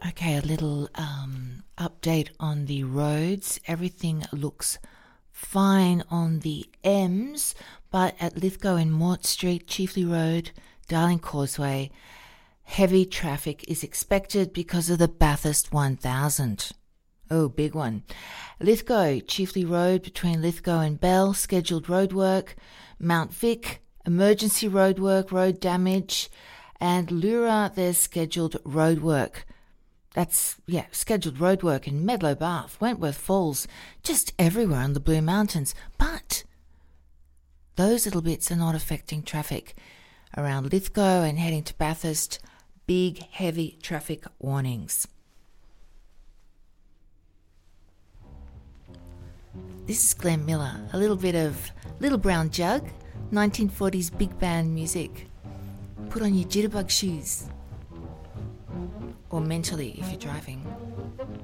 Okay, a little update on the roads. Everything looks fine on the M's, but at Lithgow and Mort Street, Chiefley Road, Darling Causeway, heavy traffic is expected because of the Bathurst 1000. Oh, big one. Lithgow, Chiefley Road between Lithgow and Bell, scheduled roadwork. Mount Vic, emergency roadwork, road damage. And Lura, there's scheduled roadwork. Scheduled roadwork in Medlow Bath, Wentworth Falls, just everywhere on the Blue Mountains. But those little bits are not affecting traffic. Around Lithgow and heading to Bathurst, big, heavy traffic warnings. This is Glenn Miller, a little bit of Little Brown Jug, 1940s big band music. Put on your jitterbug shoes. Or mentally if you're driving.